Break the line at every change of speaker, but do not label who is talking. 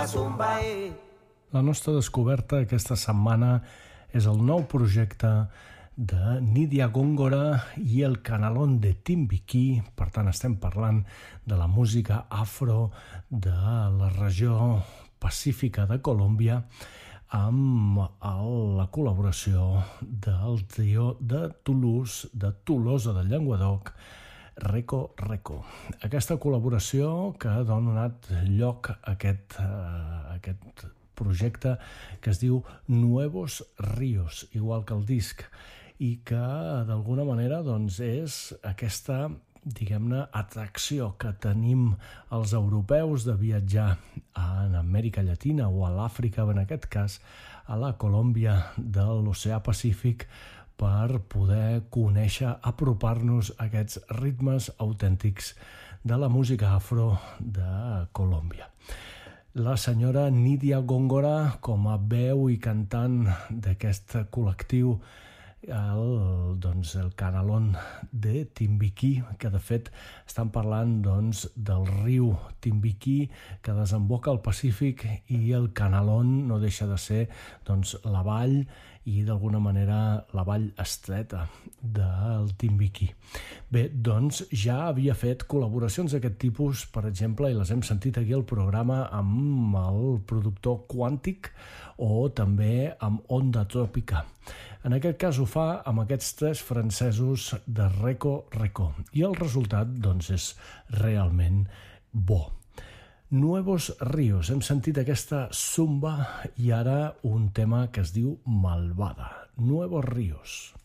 La nostra descoberta aquesta setmana és el nou projecte de Nydia Góngora i el Canalón de Timbiquí. Per tant, estem parlant de la música afro de la regió pacífica de Colòmbia amb la col·laboració del trio de Toulouse, de Tolosa del Llenguadoc, Reco Reco. Aquesta col·laboració que ha donat lloc a aquest projecte que es diu Nuevos Ríos, igual que el disc, i que d'alguna manera doncs, és aquesta, diguem-ne, atracció que tenim els europeus de viatjar a Amèrica Llatina o a l'Àfrica, en aquest cas a la Colòmbia de l'Oceà Pacífic, per poder conèixer, apropar-nos a aquests ritmes autèntics de la música afro de Colòmbia. La senyora Nydia Góngora, com a veu i cantant d'aquest col·lectiu, el Canalón de Timbiquí, que de fet estan parlant del riu Timbiquí que desemboca al Pacífic, i el Canalón no deixa de ser la vall i d'alguna manera la vall estreta del Timbiquí. Bé, doncs ja havia fet col·laboracions d'aquest tipus, per exemple, i les hem sentit aquí al programa amb el productor Quàntic o també amb Onda Trópica. En aquest cas ho fa amb aquests tres francesos de Reco Reco i el resultat és realment bo. Nuevos Ríos, hem sentit aquesta zumba i ara un tema que es diu Malvada. Nuevos Ríos.